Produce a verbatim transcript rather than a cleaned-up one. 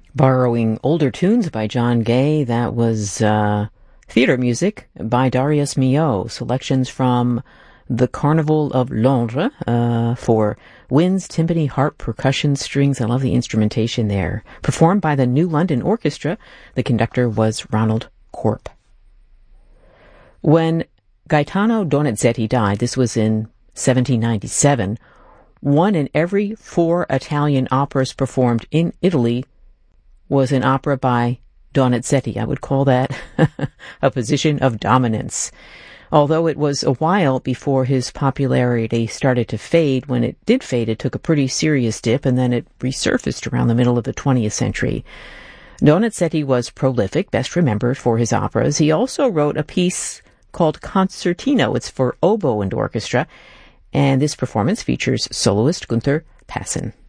Borrowing older tunes by John Gay, that was uh, theater music by Darius Milhaud, selections from The Carnival of Londres uh, for winds, timpani, harp, percussion, strings. I love the instrumentation there. Performed by the New London Orchestra. The conductor was Ronald Corp. When Gaetano Donizetti died, this was in seventeen ninety-seven, one in every four Italian operas performed in Italy was an opera by Donizetti. I would call that a position of dominance. Although it was a while before his popularity started to fade, when it did fade, it took a pretty serious dip, and then it resurfaced around the middle of the twentieth century. Donizetti was prolific, best remembered for his operas. He also wrote a piece called Concertino. It's for oboe and orchestra, and this performance features soloist Gunther Passon.